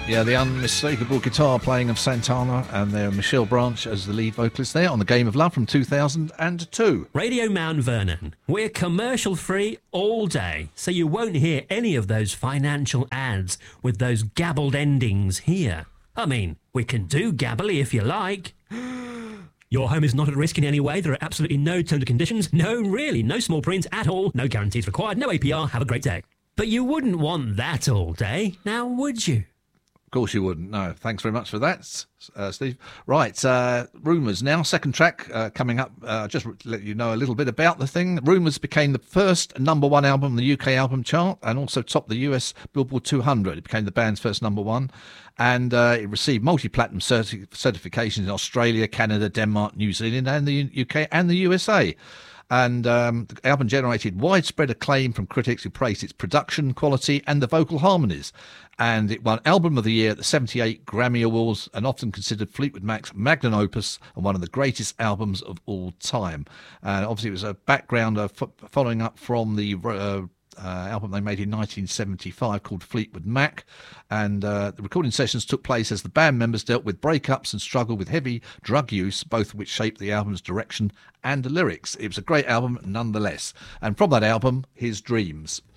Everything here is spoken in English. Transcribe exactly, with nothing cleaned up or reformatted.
Yeah, the unmistakable guitar playing of Santana, and there Michelle Branch as the lead vocalist there on The Game of Love from two thousand two. Radio Mount Vernon. We're commercial free all day, so you won't hear any of those financial ads with those gabbled endings here. I mean, we can do gabbly if you like. Your home is not at risk in any way. There are absolutely no terms and conditions. No, really, no small print at all. No guarantees required. No A P R. Have a great day. But you wouldn't want that all day, now would you? Of course you wouldn't. No, thanks very much for that, uh, Steve. Right, uh, Rumours now, second track uh, coming up. Uh, just to let you know a little bit about the thing. Rumours became the first number one album in the U K album chart and also topped the U S Billboard two hundred. It became the band's first number one. And uh, it received multi-platinum certi- certifications in Australia, Canada, Denmark, New Zealand and the U K and the U S A. And um, the album generated widespread acclaim from critics who praised its production quality and the vocal harmonies. And it won Album of the Year at the seventy-eight Grammy Awards and often considered Fleetwood Mac's magnum opus and one of the greatest albums of all time. And obviously it was a background of f- following up from the uh, uh, album they made in nineteen seventy-five called Fleetwood Mac. And uh, the recording sessions took place as the band members dealt with breakups and struggled with heavy drug use, both of which shaped the album's direction and the lyrics. It was a great album nonetheless. And from that album, here's Dreams.